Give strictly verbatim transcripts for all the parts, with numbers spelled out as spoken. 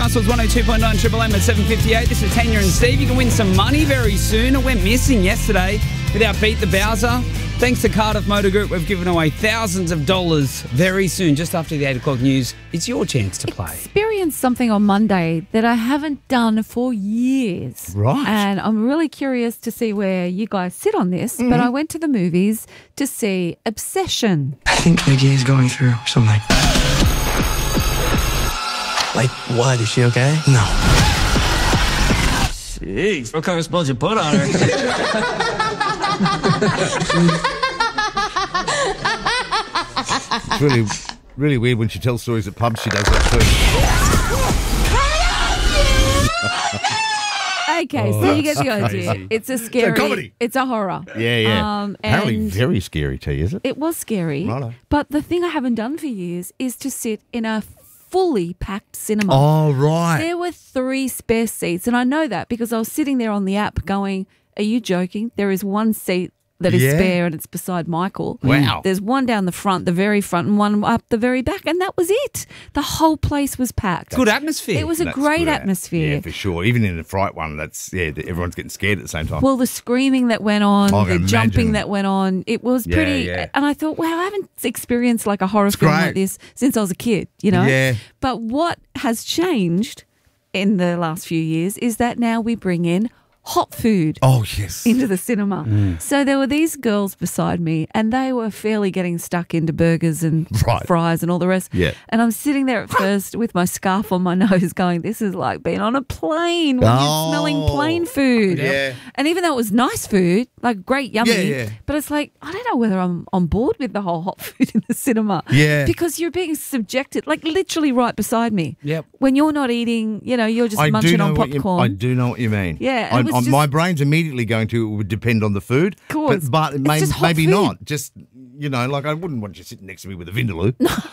Newcastle's one oh two point nine Triple M at seven fifty-eight. This is Tanya and Steve. You can win some money very soon. It went missing yesterday with our Beat the Bowser. Thanks to Cardiff Motor Group, we've given away thousands of dollars very soon, just after the eight o'clock news. It's your chance to play. Experienced something on Monday that I haven't done for years. Right. And I'm really curious to see where you guys sit on this. Mm-hmm. But I went to the movies to see Obsession. I think Nikki is going through something. Like what? Is she okay? No. Jeez, what kind of spells you put on her? It's really, really weird when she tells stories at pubs. She does that too. Okay, Oh, so you get that's the idea. crazy. It's a scary. It's a comedy. It's a horror. Yeah, yeah. Um, Apparently and very scary to you, is it? It was scary. Righto. But the thing I haven't done for years is to sit in a fully packed cinema. Oh, right. There were three spare seats, and I know that because I was sitting there on the app going, are you joking? There is one seat that is Yeah. spare and it's beside Michael. Wow. There's one down the front, the very front, and one up the very back, and that was it. The whole place was packed. Good atmosphere. It was a That's great good, atmosphere. Yeah, for sure. Even in the fright one, that's, yeah, everyone's getting scared at the same time. Well, the screaming that went on, I the can jumping imagine. that went on, it was Yeah, pretty. yeah. And I thought, wow, I haven't experienced like a horror film great. like this since I was a kid, you know? Yeah. But what has changed in the last few years is that now we bring in hot food Oh, yes. into the cinema. So there were these girls beside me and they were fairly getting stuck into burgers and Right. fries and all the rest. Yeah. And I'm sitting there at first with my scarf on my nose going, this is like being on a plane when Oh. you're smelling plane food. Yeah. And even though it was nice food, like great, yummy, Yeah, yeah. but it's like, I don't know whether I'm on board with the whole hot food in the cinema. Yeah. Because you're being subjected, like literally right beside me. Yep. When you're not eating, you know, you're just I do munching know on what you, popcorn. I do know what you mean. Yeah, I, it was I- just- my brain's immediately going to it would depend on the food. Of course. But, but It's may, just hot maybe food. not. Just, you know, like I wouldn't want you sitting next to me with a vindaloo.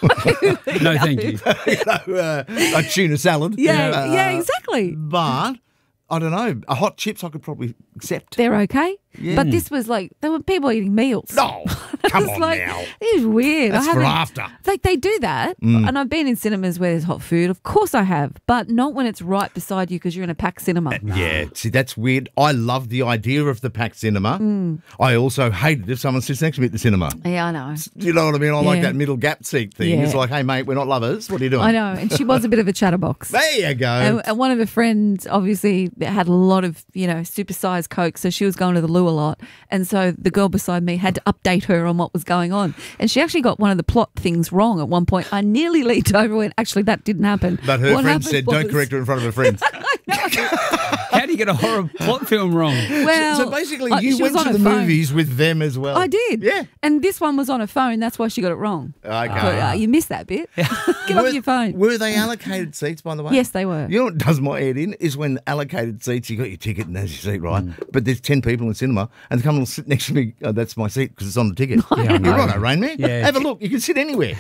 No, thank you. you know, uh, a tuna salad. Yeah, Uh, yeah, exactly. But, I don't know, a hot chips I could probably accept. They're okay. But this was like, there were people eating meals. No, It come was on like, now. It was weird. That's I for haven't- after. Like they do that. Mm. And I've been in cinemas where there's hot food. Of course I have. But not when it's right beside you because you're in a packed cinema. Yeah, see, that's weird. I love the idea of the packed cinema. Mm. I also hate it if someone sits next to me at the cinema. Yeah, I know. You know what I mean? I like Yeah. that middle gap seat thing. Yeah. It's like, hey, mate, we're not lovers. What are you doing? I know. And she was a bit of a chatterbox. There you go. And, and one of her friends obviously had a lot of, you know, supersized Coke, so she was going to the loo a lot. And so the girl beside me had to update her on what was going on. And she actually got one of the plot things wrong at one point. I nearly leaned over and went, actually, that didn't happen. But her What friend happened said, don't was- correct her in front of her friends. How do you get a horror plot film wrong? Well, so basically, uh, you she was went on to her the phone. movies with them as well. I did. Yeah. And this one was on a phone. That's why she got it wrong. Okay. But, uh, you missed that bit. Get Were- off your phone. Were they allocated seats, by the way? Yes, they were. You know what does my head in is when allocated seats, you got your ticket and there's your seat, right? But there's ten people in the cinema and they come and sit next to me. Oh, that's my seat because it's on the ticket. Yeah, I You're know. right, Rain Man. Yeah. Have a look. You can sit anywhere.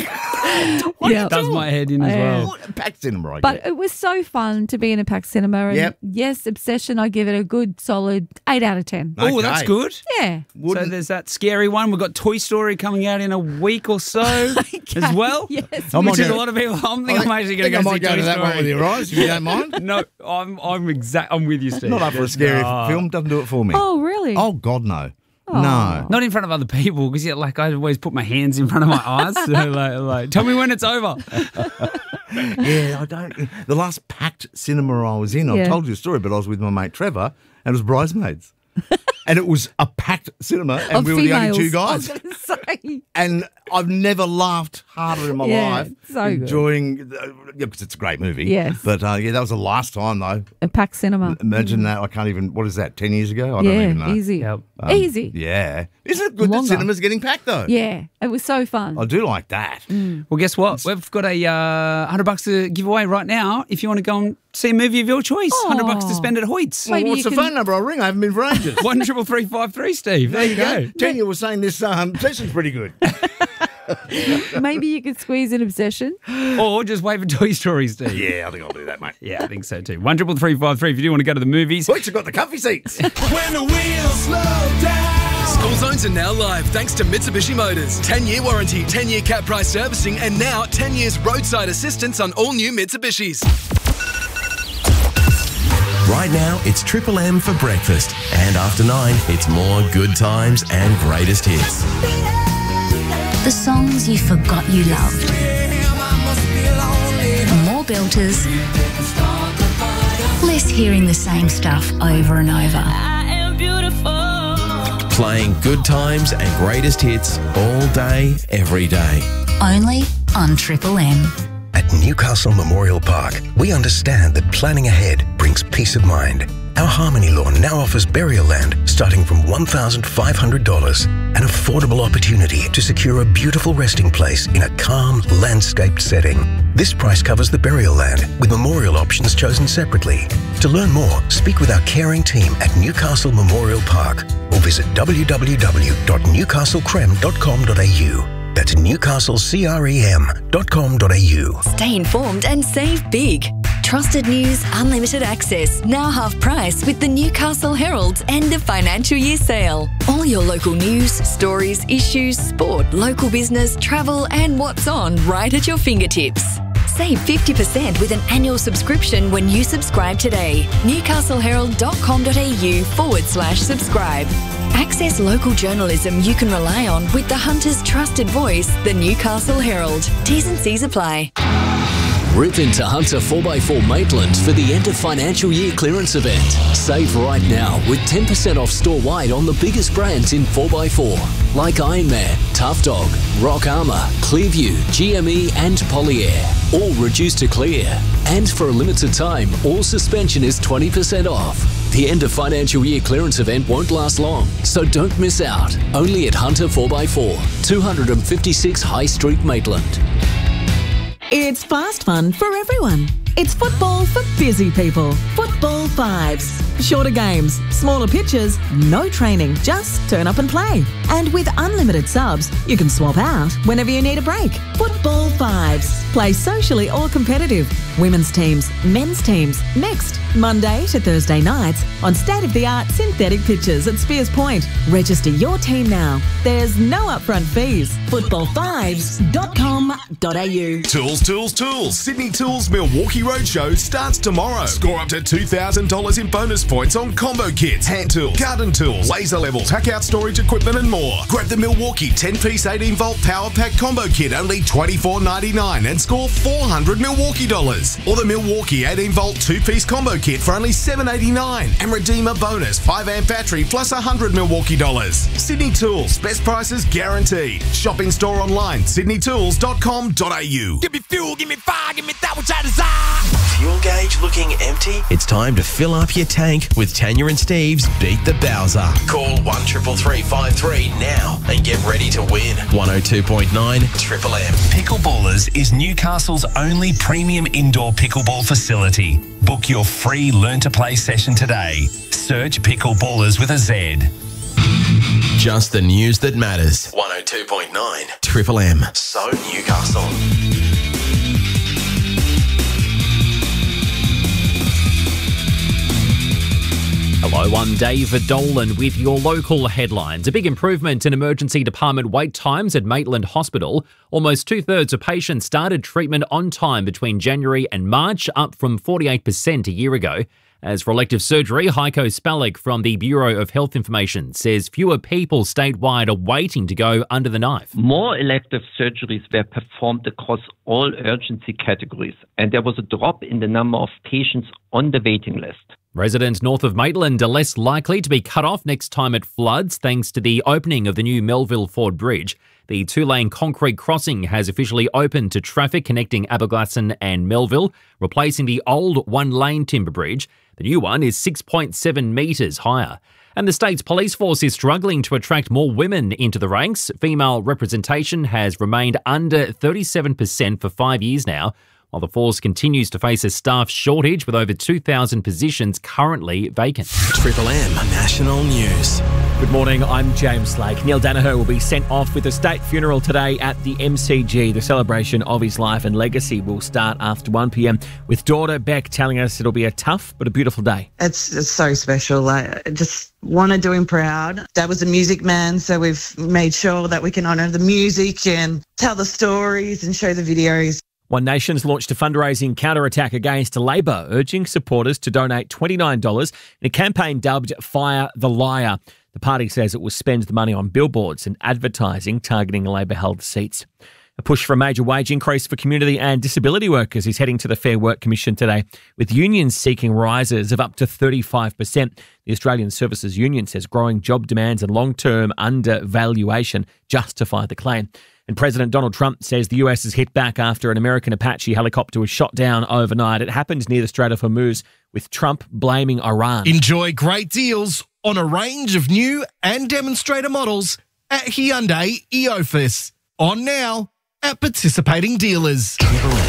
Yeah. Does my head in as Yeah. well. What a packed cinema, I But get. it was so fun to be in a packed cinema. And Yep. yes, Obsession, I give it a good solid eight out of ten. Oh, that's Okay. good. Yeah. So Wouldn't- there's that scary one. We've got Toy Story coming out in a week or so as well. Yes. I might Which is go- a lot of people. I'm thinking I'm actually going think to I go might see go Toy to that Story. one with your eyes, if you don't mind. No, I'm I'm exact. I'm with you, Steve. Not up for a Just- scary no. film. Doesn't do it for me. Oh, really? Oh, God, no. No. Not in front of other people because yeah, like I always put my hands in front of my eyes. So like, like, tell me when it's over. Yeah, I don't. The last packed cinema I was in, I've Yeah. told you a story, but I was with my mate Trevor, and it was Bridesmaids. And it was a packed cinema, and Of we were the only two females. guys. I was going to say. And I've never laughed harder in my Yeah, life. so good. enjoying, uh, yeah, because it's a great movie. Yes. But uh, yeah, that was the last time though. A packed cinema. Imagine that. I can't even. What is that? Ten years ago? I yeah, don't even know. easy. Yep. Um, Easy. Yeah. Isn't it good Longer. that cinema's getting packed though? Yeah, it was so fun. I do like that. Well, guess what? We've got a uh, hundred bucks to give away right now. If you want to go and see a movie of your choice, hundred bucks to Aw. spend at Hoyt's. Well, Maybe what's you the can- phone number? I'll ring. I haven't been for ages. One triple three five three, Steve. There you go. Tanya was saying this um, session's pretty good. Maybe you could squeeze an Obsession. Or just wait for Toy Story, Steve. Yeah, I think I'll do that, mate. Yeah, I think so too. One triple three five three if you do want to go to the movies. Which have got the comfy seats. When the wheels slow down. School zones are now live thanks to Mitsubishi Motors. ten-year warranty, ten-year cap price servicing, and now ten years roadside assistance on all new Mitsubishis. Right now, it's Triple M for breakfast. And after nine, it's more good times and greatest hits. The songs you forgot you loved. More belters. Less hearing the same stuff over and over. Playing good times and greatest hits all day, every day. Only on Triple M. At Newcastle Memorial Park, we understand that planning ahead brings peace of mind. Our Harmony Lawn now offers burial land starting from one thousand five hundred dollars, an affordable opportunity to secure a beautiful resting place in a calm, landscaped setting. This price covers the burial land, with memorial options chosen separately. To learn more, speak with our caring team at Newcastle Memorial Park or visit w w w dot newcastle crem dot com dot a u. That's newcastle crem dot com dot a u. Stay informed and save big. Trusted news, unlimited access, now half price with the Newcastle Herald's end of financial year sale. All your local news, stories, issues, sport, local business, travel and what's on right at your fingertips. Save fifty percent with an annual subscription when you subscribe today. newcastleherald.com.au forward slash subscribe. Access local journalism you can rely on with the Hunter's trusted voice, the Newcastle Herald. T's and C's apply. Rip into Hunter four by four Maitland for the end of financial year clearance event. Save right now with ten percent off store-wide on the biggest brands in four by four, like Ironman, Tough Dog, Rock Armour, Clearview, G M E and Polyair. All reduced to clear. And for a limited time, all suspension is twenty percent off. The end of financial year clearance event won't last long, so don't miss out. Only at Hunter four by four, two fifty-six High Street, Maitland. It's fast fun for everyone. It's football for busy people. Football Fives. Shorter games, smaller pitches, no training, just turn up and play. And with unlimited subs, you can swap out whenever you need a break. Football Fives. Play socially or competitive. Women's teams, men's teams, mixed. Monday to Thursday nights on state-of-the-art synthetic pitches at Spears Point. Register your team now. There's no upfront fees. football fives dot com dot a u. Tools, tools, tools. Sydney Tools Milwaukee Roadshow starts tomorrow. Score up to two thousand dollars in bonus points on combo kits, hand tools, garden tools, laser levels, pack out storage equipment and more. Grab the Milwaukee ten-piece eighteen volt power pack combo kit, only twenty-four ninety-nine, and score four hundred Milwaukee dollars. Or the Milwaukee eighteen volt two-piece combo kit for only seven eighty-nine, and redeem a bonus five amp battery plus one hundred Milwaukee dollars. Sydney Tools, best prices guaranteed. Shop in store online, sydney tools dot com dot a u. Give me fuel, give me fire, give me that which I desire. Fuel gauge looking empty? It's time to fill up your tank with Tanya and Steve's Beat the Bowser. Call one triple three five three now and get ready to win. one oh two point nine Triple M. Pickleballers is Newcastle's only premium indoor pickleball facility. Book your free Learn to Play session today. Search Pickleballers with a Z. Just the news that matters. one oh two point nine Triple M. So Newcastle. Hello, I'm David Dolan with your local headlines. A big improvement in emergency department wait times at Maitland Hospital. Almost two-thirds of patients started treatment on time between January and March, up from forty-eight percent a year ago. As for elective surgery, Heiko Spalek from the Bureau of Health Information says fewer people statewide are waiting to go under the knife. More elective surgeries were performed across all urgency categories, and there was a drop in the number of patients on the waiting list. Residents north of Maitland are less likely to be cut off next time it floods thanks to the opening of the new Melville Ford Bridge. The two-lane concrete crossing has officially opened to traffic connecting Aberglasslyn and Melville, replacing the old one-lane timber bridge. The new one is six point seven metres higher. And the state's police force is struggling to attract more women into the ranks. Female representation has remained under thirty-seven percent for five years now, while the force continues to face a staff shortage with over two thousand positions currently vacant. Triple M National News. Good morning, I'm James Lake. Neil Danaher will be sent off with a state funeral today at the M C G. The celebration of his life and legacy will start after one p m, with daughter Beck telling us it'll be a tough but a beautiful day. It's, it's so special. I just want to do him proud. Dad was a music man, so we've made sure that we can honour the music and tell the stories and show the videos. One Nation's launched a fundraising counterattack against Labor, urging supporters to donate twenty-nine dollars in a campaign dubbed Fire the Liar. The party says it will spend the money on billboards and advertising targeting Labor-held seats. A push for a major wage increase for community and disability workers is heading to the Fair Work Commission today, with unions seeking rises of up to thirty-five percent. The Australian Services Union says growing job demands and long-term undervaluation justify the claim. And President Donald Trump says the U S has hit back after an American Apache helicopter was shot down overnight. It happened near the Strait of Hormuz, with Trump blaming Iran. Enjoy great deals on a range of new and demonstrator models at Hyundai Eofus. On now at participating dealers.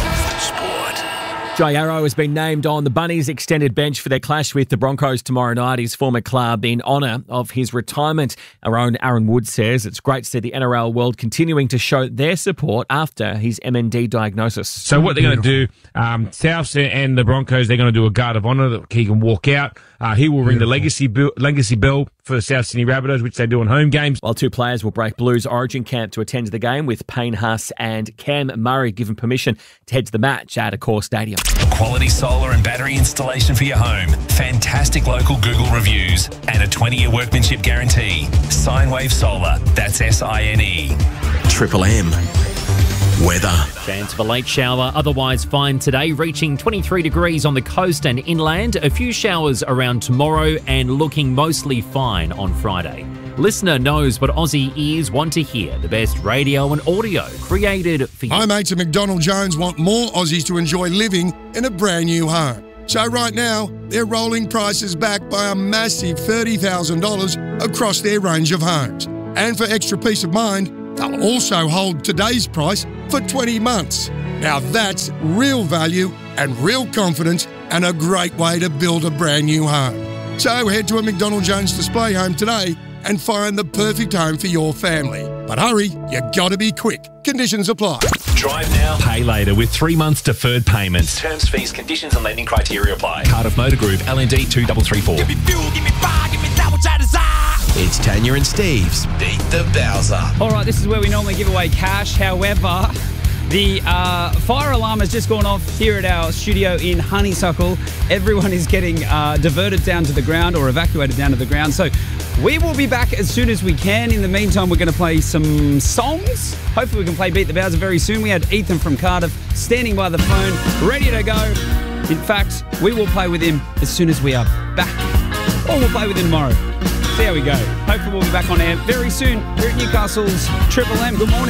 Jai Arrow has been named on the Bunnies' extended bench for their clash with the Broncos tomorrow night, his former club, in honour of his retirement. Our own Aaron Wood says it's great to see the N R L world continuing to show their support after his M N D diagnosis. So what they're going to do, um, Souths and the Broncos, they're going to do a guard of honour that he can walk out. Uh, he will ring the legacy bell, legacy bell for the South Sydney Rabbitohs, which they do on home games. While two players will break Blues Origin camp to attend the game, with Payne Haas and Cam Murray given permission to head to the match at Accor Stadium. Quality solar and battery installation for your home. Fantastic local Google reviews and a twenty-year workmanship guarantee. Sinewave Solar. That's S I N E. Triple M. Weather. Chance of a late shower, otherwise fine today, reaching twenty-three degrees on the coast and inland. A few showers around tomorrow and looking mostly fine on Friday. Listener knows what Aussie ears want to hear. The best radio and audio created for you. Hi mates at McDonald Jones want more Aussies to enjoy living in a brand new home. So right now, they're rolling prices back by a massive thirty thousand dollars across their range of homes. And for extra peace of mind, they'll also hold today's price for twenty months. Now that's real value and real confidence and a great way to build a brand new home. So head to a McDonald Jones display home today and find the perfect home for your family. But hurry, you gotta be quick. Conditions apply. Drive now, pay later with three months deferred payments. Terms, fees, conditions and lending criteria apply. Cardiff Motor Group, L N D two three three four. Give me fuel, give me fire, give me that which I desire. It's Tanya and Steve's Beat the Bowser. All right, this is where we normally give away cash. However, the uh, fire alarm has just gone off here at our studio in Honeysuckle. Everyone is getting uh, diverted down to the ground or evacuated down to the ground. So we will be back as soon as we can. In the meantime, we're going to play some songs. Hopefully we can play Beat the Bowser very soon. We had Ethan from Cardiff standing by the phone, ready to go. In fact, we will play with him as soon as we are back. Or we'll play with him tomorrow. See how we go. Hopefully we'll be back on air very soon here at Newcastle's Triple M. Good morning.